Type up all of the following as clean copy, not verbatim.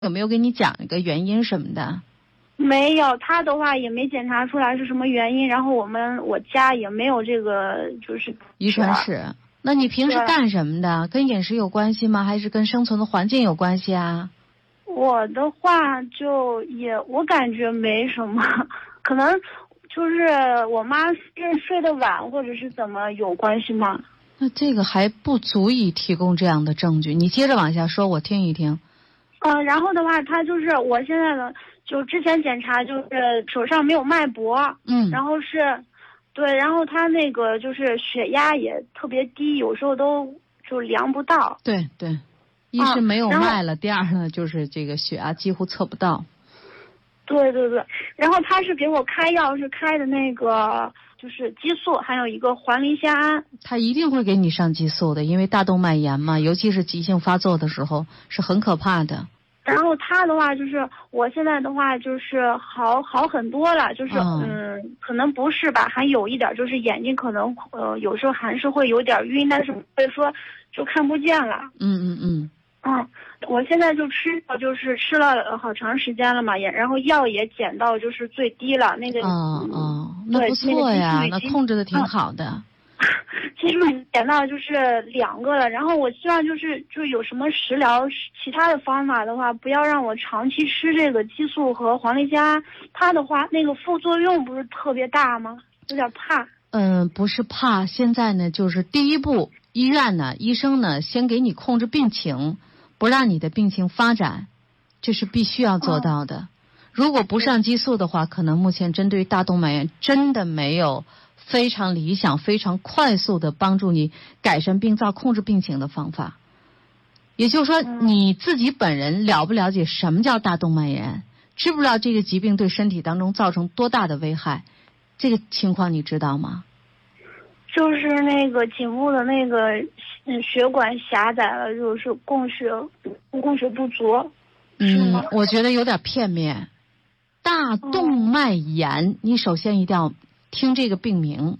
有没有给你讲一个原因什么的？ 没有，他的话也没检查出来是什么原因，然后我家也没有这个就是遗传史。那你平时干什么的？跟饮食有关系吗？还是跟生存的环境有关系啊？ 我的话我感觉没什么，可能就是我妈睡得晚或者是怎么有关系吗？ 那这个还不足以提供这样的证据，你接着往下说，我听一听。 然后的话，他就是我现在的，就之前检查就是手上没有脉搏，然后对，然后他那个就是血压也特别低，有时候都就量不到。 对对，一是没有脉了，第二呢就是这个血压几乎测不到。 对对对，然后他是给我开药，是开的那个就是激素，还有一个环磷酰胺。 他一定会给你上激素的，因为大动脉炎嘛，尤其是急性发作的时候是很可怕的。 然后他的话就是我现在的话就是好很多了，就是可能不是吧，还有一点就是眼睛可能有时候还是会有点晕，但是不会说就看不见了。我现在就就是吃了好长时间了嘛，然后药也减到就是最低了，那个那不错呀，那控制的挺好的。 其实减到就是2个了，然后我希望就有什么食疗其他的方法的话，不要让我长期吃这个激素和环磷酰胺，它的话那个副作用不是特别大吗？有点怕。 不是怕，现在呢就是第一步，医院呢医生呢先给你控制病情，不让你的病情发展，这是必须要做到的。如果不上激素的话，可能目前针对大动脉炎真的没有非常理想、非常快速的帮助你改善病灶、控制病情的方法。也就是说，你自己本人了不了解什么叫大动脉炎，知不知道这个疾病对身体当中造成多大的危害？这个情况你知道吗？ 就是那个颈部的那个血管狭窄了，就是供血不足。 我觉得有点片面。大动脉炎，你首先一定要听这个病名。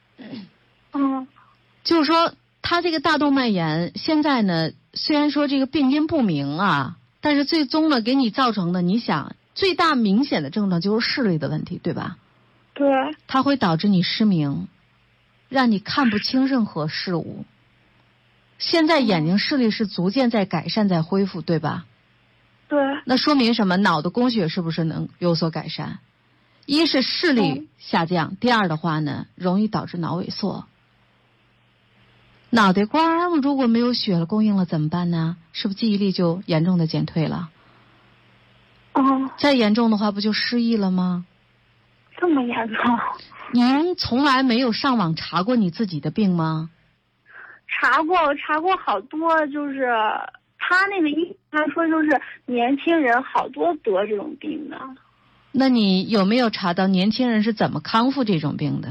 就是说他这个大动脉炎现在呢，虽然说这个病因不明啊，但是最终呢给你造成的，你想最大明显的症状就是视力的问题，对吧？ 对。 它会导致你失明，让你看不清任何事物。现在眼睛视力是逐渐在改善，在恢复，对吧？ 对。 那说明什么？脑的供血是不是能有所改善？一是视力下降，第二的话呢，容易导致脑萎缩。脑袋瓜如果没有血了供应了怎么办呢？是不是记忆力就严重的减退了？再严重的话不就失忆了吗？ 这么严重？ 您从来没有上网查过你自己的病吗？ 查过好多，就是他那个医生说就是年轻人好多得这种病的。 那你有没有查到年轻人是怎么康复这种病的？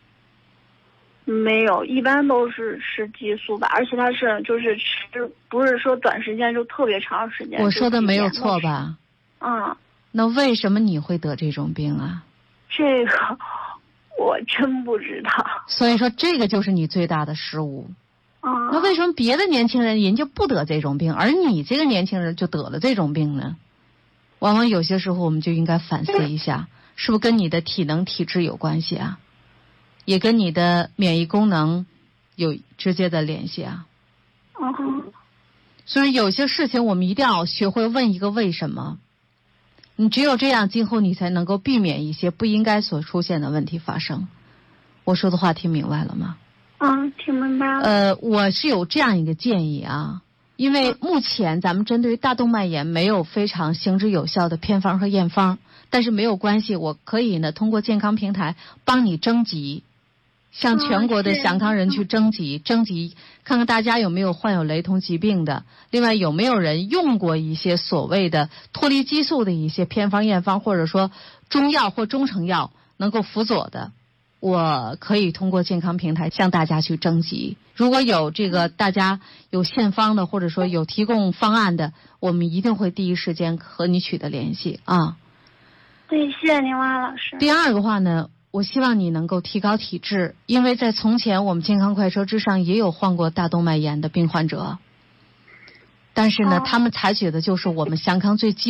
没有，一般都是吃激素吧，而且他是就是吃，不是说短时间就特别长时间。 我说的没有错吧？那为什么你会得这种病啊？ 这个我真不知道。 所以说这个就是你最大的失误。那为什么别的年轻人就不得这种病，而你这个年轻人就得了这种病呢？往往有些时候我们就应该反思一下，是不是跟你的体能体质有关系啊？也跟你的免疫功能有直接的联系啊。所以有些事情我们一定要学会问一个为什么。你只有这样，今后你才能够避免一些不应该所出现的问题发生。我说的话听明白了吗？ 听明白了。 我是有这样一个建议啊，因为目前咱们针对于大动脉炎没有非常行之有效的偏方和验方，但是没有关系，我可以呢通过健康平台帮你征集，向全国的祥康人去征集，看看大家有没有患有雷同疾病的，另外有没有人用过一些所谓的脱离激素的一些偏方验方，或者说中药或中成药能够辅佐的，我可以通过健康平台向大家去征集。如果有这个大家有现方的，或者说有提供方案的，我们一定会第一时间和你取得联系啊。 对，谢谢您王老师。 第二个话呢，我希望你能够提高体质，因为在从前我们健康快车之上也有患过大动脉炎的病患者。 但是呢，他们采取的就是我们祥康最基